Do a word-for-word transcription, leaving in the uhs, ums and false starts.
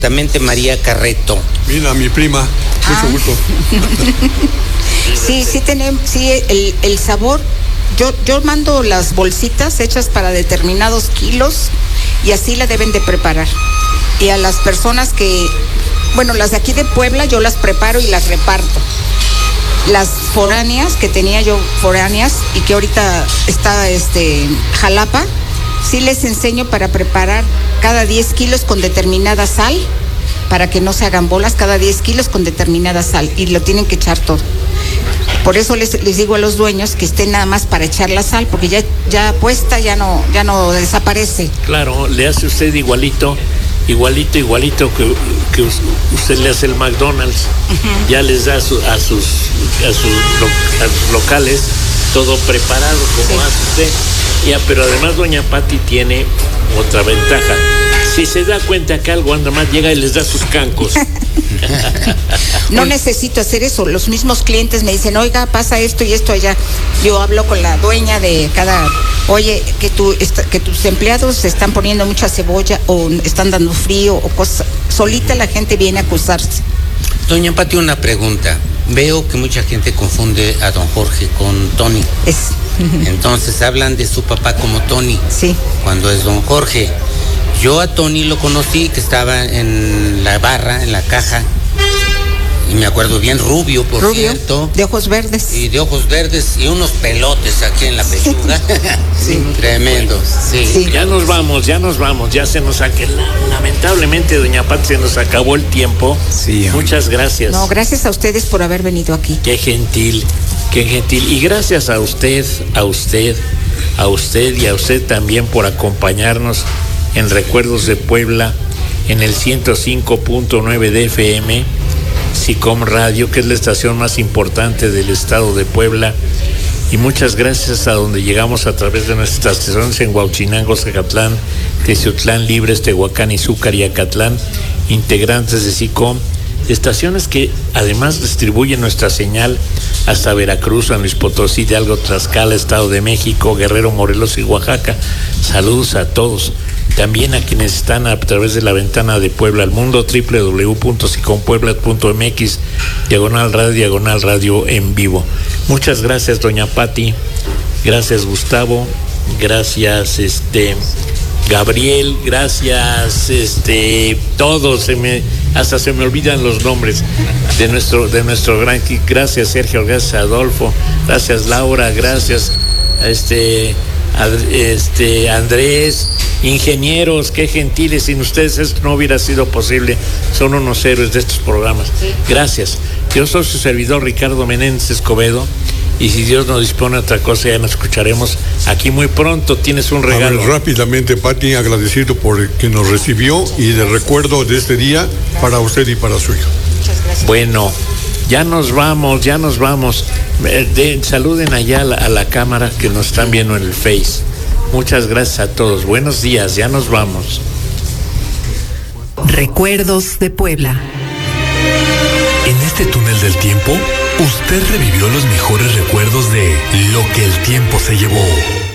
Exactamente, María Carreto. Mira, mi prima, mucho Ah. gusto. Sí, sí tenemos, sí, el, el sabor. Yo, yo mando las bolsitas hechas para determinados kilos y así la deben de preparar. Y a las personas que, bueno, las de aquí de Puebla yo las preparo y las reparto. Las foráneas, que tenía yo foráneas y que ahorita está este Jalapa, sí les enseño para preparar cada diez kilos con determinada sal, para que no se hagan bolas, cada diez kilos con determinada sal, y lo tienen que echar todo. Por eso les, les digo a los dueños que estén nada más para echar la sal, porque ya, ya puesta ya no, ya no desaparece. Claro, le hace usted igualito, igualito, igualito que, que usted le hace el McDonald's. Uh-huh. Ya les da a, su, a, sus, a, sus, lo, a sus locales todo preparado, como sí. hace usted. Ya, pero además doña Pati tiene otra ventaja. Si se da cuenta que algo anda mal, llega y les da sus cancos. No necesito hacer eso. Los mismos clientes me dicen, oiga, pasa esto y esto allá. Yo hablo con la dueña de cada, oye, que, tu, que tus empleados se están poniendo mucha cebolla o están dando frío o cosas. Solita la gente viene a acusarse. Doña Pati, una pregunta. Veo que mucha gente confunde a don Jorge con Tony. Es. Entonces hablan de su papá como Tony. Sí. Cuando es don Jorge. Yo a Tony lo conocí, que estaba en la barra, en la caja. Y me acuerdo bien, rubio, por rubio, cierto. De ojos verdes. Y de ojos verdes y unos pelotes aquí en la pechuga. Sí. Tremendo. Sí. Sí. Ya nos vamos, ya nos vamos, ya se nos acabó. Lamentablemente, doña Pati, se nos acabó el tiempo. Sí. Muchas gracias. No, gracias a ustedes por haber venido aquí. Qué gentil, qué gentil. Y gracias a usted, a usted, a usted y a usted también por acompañarnos en Recuerdos de Puebla, en el ciento cinco punto nueve de F M, SICOM Radio, que es la estación más importante del estado de Puebla. Y muchas gracias a donde llegamos a través de nuestras estaciones en Huauchinango, Zacatlán, Teciutlán, Libres, Tehuacán, Izúcar y Acatlán, integrantes de SICOM, estaciones que además distribuyen nuestra señal hasta Veracruz, San Luis Potosí, Hidalgo, Tlaxcala, Estado de México, Guerrero, Morelos y Oaxaca. Saludos a todos. También a quienes están a través de la ventana de Puebla al mundo, doble u doble u doble u punto sicompuebla punto m x, diagonal radio, diagonal radio en vivo. Muchas gracias, doña Pati. Gracias, Gustavo. Gracias, este Gabriel. Gracias, este todos. Se me, hasta se me olvidan los nombres de nuestro, de nuestro gran. Gracias, Sergio. Gracias, Adolfo. Gracias, Laura. Gracias, este. Este Andrés, ingenieros, qué gentiles, sin ustedes esto no hubiera sido posible, son unos héroes de estos programas. Gracias. Yo soy su servidor Ricardo Menéndez Escobedo, y si Dios nos dispone otra cosa ya nos escucharemos aquí muy pronto. Tienes un regalo. A ver, rápidamente, Pati, agradecido por que nos recibió y de recuerdo de este día para usted y para su hijo. Muchas gracias. Bueno, ya nos vamos, ya nos vamos. De, saluden allá a la, a la cámara que nos están viendo en el Face. Muchas gracias a todos. Buenos días, ya nos vamos. Recuerdos de Puebla. En este túnel del tiempo, usted revivió los mejores recuerdos de lo que el tiempo se llevó.